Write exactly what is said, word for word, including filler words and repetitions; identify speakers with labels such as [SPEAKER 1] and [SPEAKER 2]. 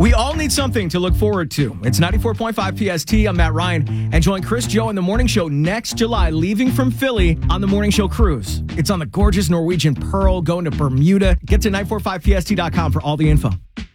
[SPEAKER 1] We all need something to look forward to. It's ninety-four point five P S T. I'm Matt Ryan. And join Chris Joe in the morning show next July, leaving from Philly on the morning show cruise. It's on the gorgeous Norwegian Pearl, going to Bermuda. Get to nine forty-five P S T dot com for all the info.